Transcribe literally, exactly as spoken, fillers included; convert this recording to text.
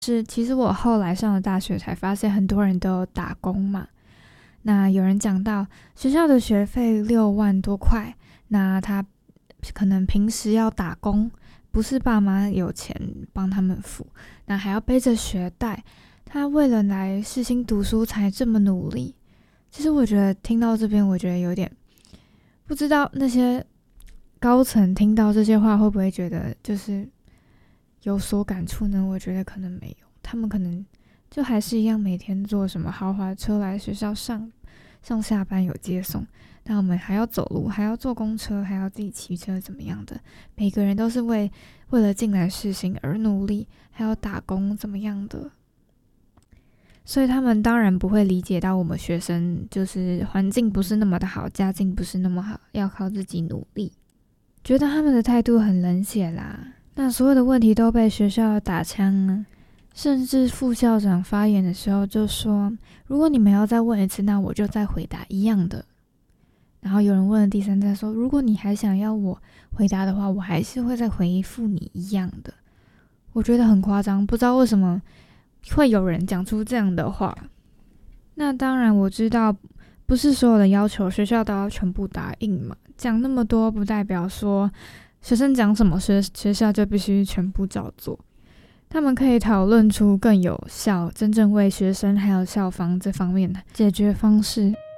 是其实我后来上了大学才发现，很多人都有打工嘛。那有人讲到学校的学费六万多块，那他可能平时要打工，不是爸妈有钱帮他们付，那还要背着学贷，他为了来世新读书才这么努力。其实我觉得听到这边，我觉得有点不知道那些高层听到这些话会不会觉得就是有所感触呢？我觉得可能没有，他们可能就还是一样每天坐什么豪华车来学校上上下班，有接送，但我们还要走路，还要坐公车，还要自己骑车怎么样的，每个人都是为为了进来世新而努力，还要打工怎么样的，所以他们当然不会理解到我们学生就是环境不是那么的好，家境不是那么好，要靠自己努力，觉得他们的态度很冷血啦。那所有的问题都被学校打枪啊，甚至副校长发言的时候就说，如果你们要再问一次，那我就再回答一样的。然后有人问了第三次说，如果你还想要我回答的话，我还是会再回复你一样的。我觉得很夸张，不知道为什么会有人讲出这样的话。那当然我知道不是所有的要求学校都要全部答应嘛，讲那么多不代表说学生讲什么 学, 学校就必须全部照做，他们可以讨论出更有效真正为学生还有校方这方面的解决方式。